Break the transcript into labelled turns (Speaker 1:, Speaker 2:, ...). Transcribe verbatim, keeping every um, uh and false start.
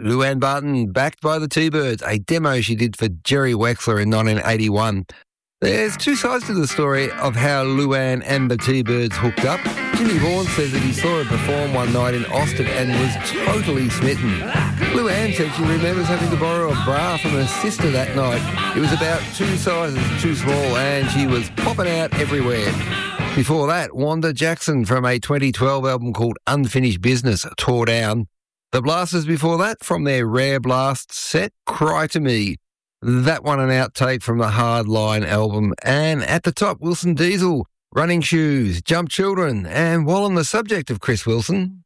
Speaker 1: Luann Barton, backed by the T-Birds, a demo she did for Jerry Wexler in nineteen eighty-one. There's two sides to the story of how Luann and the T-Birds hooked up. Jimmy Vaughan says that he saw her perform one night in Austin and was totally smitten. Luann said she remembers having to borrow a bra from her sister that night. It was about two sizes too small and she was popping out everywhere. Before that, Wanda Jackson from a twenty twelve album called Unfinished Business tore down. The Blasters before that, from their Rare Blast set, Cry to Me. That one an outtake from the Hardline album. And at the top, Wilson Diesel, Running Shoes, Jump Children. And while on the subject of Chris Wilson,